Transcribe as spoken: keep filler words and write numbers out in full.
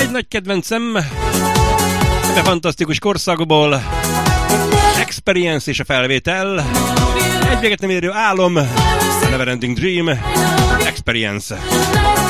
Egy nagy kedvencem a fantasztikus korszakból, Experience és a felvétel, egy véget nem érő álom, a Neverending Dream, Experience.